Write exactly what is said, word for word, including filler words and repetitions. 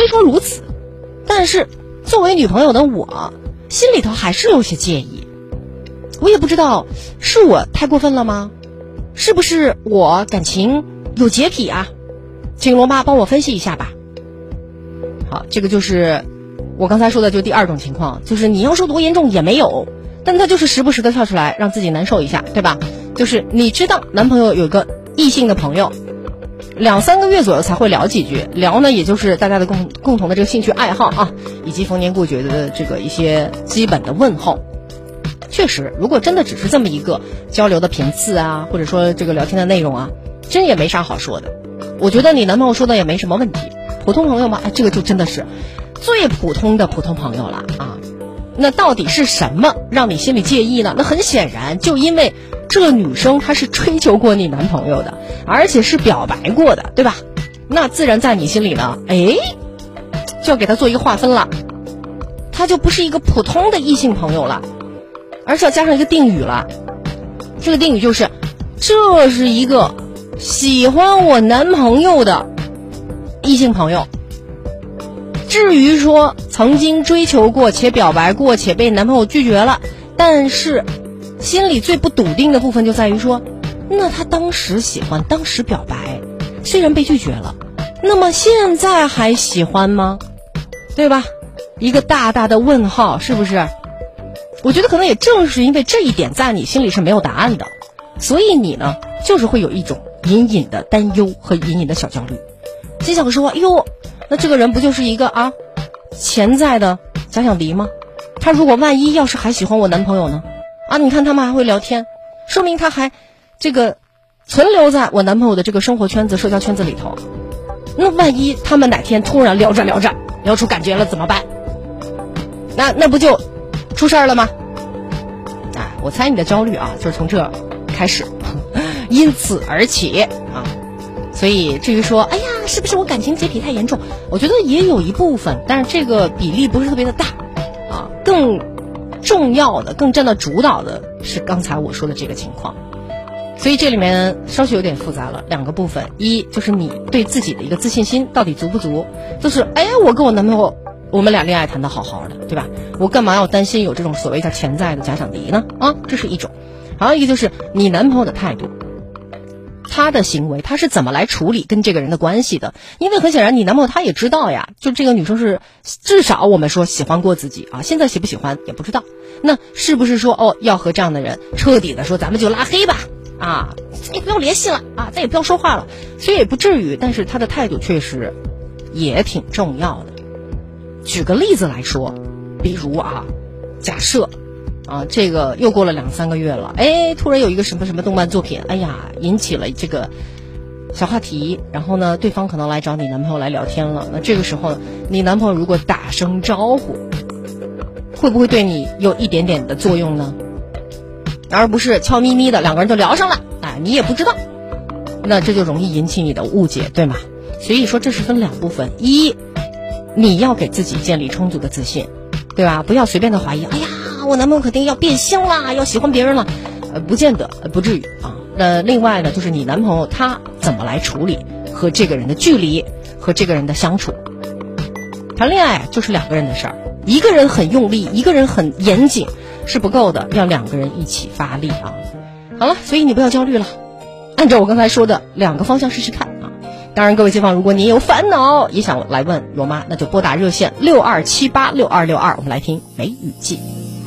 虽说如此，但是作为女朋友的我心里头还是有些介意。我也不知道是我太过分了吗？是不是我感情有洁癖啊？请罗妈帮我分析一下吧。好，这个就是我刚才说的，就第二种情况，就是你要说多严重也没有，但他就是时不时的跳出来让自己难受一下，对吧？就是你知道男朋友有个异性的朋友，两三个月左右才会聊几句，聊呢也就是大家的共共同的这个兴趣爱好啊，以及逢年过节的这个一些基本的问候。确实，如果真的只是这么一个交流的频次啊，或者说这个聊天的内容啊，真也没啥好说的。我觉得你男朋友说的也没什么问题，普通朋友嘛，哎，这个就真的是最普通的普通朋友了啊。那到底是什么让你心里介意呢？那很显然，就因为这个女生她是追求过你男朋友的，而且是表白过的，对吧？那自然在你心里呢，哎，就要给她做一个划分了，她就不是一个普通的异性朋友了，而是要加上一个定语了。这个定语就是，这是一个喜欢我男朋友的异性朋友。至于说曾经追求过且表白过且被男朋友拒绝了，但是心里最不笃定的部分就在于说，那他当时喜欢，当时表白，虽然被拒绝了，那么现在还喜欢吗？对吧？一个大大的问号，是不是？我觉得可能也正是因为这一点在你心里是没有答案的，所以你呢就是会有一种隐隐的担忧和隐隐的小焦虑，心想说，哟，那这个人不就是一个啊潜在的假想敌吗？他如果万一要是还喜欢我男朋友呢？啊，你看他们还会聊天，说明他还这个存留在我男朋友的这个生活圈子、社交圈子里头。那万一他们哪天突然聊着聊着聊出感觉了怎么办？那那不就出事儿了吗？哎，我猜你的焦虑啊，就是从这开始，因此而起啊。所以至于说，哎呀，是不是我感情洁癖太严重？我觉得也有一部分，但是这个比例不是特别的大啊。更重要的、更占到主导的是刚才我说的这个情况。所以这里面稍许有点复杂了，两个部分，一就是你对自己的一个自信心到底足不足，就是哎，我跟我男朋友我们俩恋爱谈得好好的，对吧？我干嘛要担心有这种所谓叫潜在的假想敌呢？啊，这是一种。还有一个就是你男朋友的态度，他的行为，他是怎么来处理跟这个人的关系的？因为很显然你男朋友他也知道呀，就这个女生是至少我们说喜欢过自己啊，现在喜不喜欢也不知道。那是不是说哦要和这样的人彻底的说咱们就拉黑吧？啊，再也不要联系了啊，再也不要说话了，所以也不至于，但是他的态度确实也挺重要的。举个例子来说，比如啊，假设啊，这个又过了两三个月了，哎，突然有一个什么什么动漫作品，哎呀，引起了这个小话题，然后呢，对方可能来找你男朋友来聊天了，那这个时候你男朋友如果打声招呼，会不会对你有一点点的作用呢？而不是悄咪咪的两个人就聊上了，哎，你也不知道，那这就容易引起你的误解，对吗？所以说这是分两部分，一，你要给自己建立充足的自信，对吧？不要随便的怀疑，哎呀，我男朋友肯定要变心啦，要喜欢别人了，呃，不见得，呃，不至于啊。那另外呢，就是你男朋友他怎么来处理和这个人的距离，和这个人的相处。谈恋爱就是两个人的事儿，一个人很用力，一个人很严谨是不够的，要两个人一起发力啊。好了，所以你不要焦虑了，按照我刚才说的两个方向试试看啊。当然各位街坊，如果你有烦恼也想来问罗妈，那就拨打热线六二七八六二六二，我们来听梅雨季。